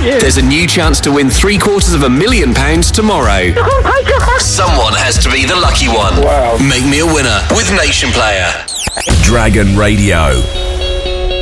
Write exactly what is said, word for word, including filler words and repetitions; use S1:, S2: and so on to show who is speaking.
S1: you.
S2: There's a new chance to win three quarters of a million pounds tomorrow.
S1: Oh my God.
S2: Someone has to be the lucky one.
S3: Wow.
S2: Make me a winner with Nation Player.
S4: Dragon Radio.